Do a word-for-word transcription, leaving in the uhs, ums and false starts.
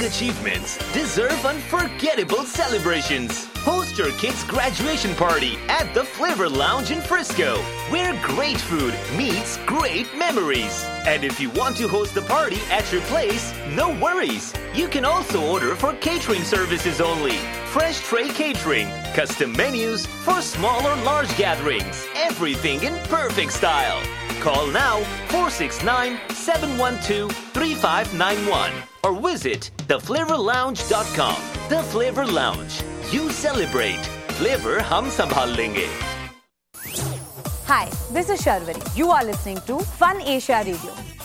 big achievements deserve unforgettable celebrations. Host your kids' graduation party at the Flavor Lounge in Frisco, where great food meets great memories. And if you want to host the party at your place, no worries. You can also order for catering services only. Fresh tray catering, custom menus for small or large gatherings. Everything in perfect style. Call now four six nine, seven one two, three five nine one or visit the flavor lounge dot com. The Flavor Lounge. You celebrate. Flavor hum संभाल लेंगे. Hi, this is Sharvari. You are listening to Fun Asia Radio.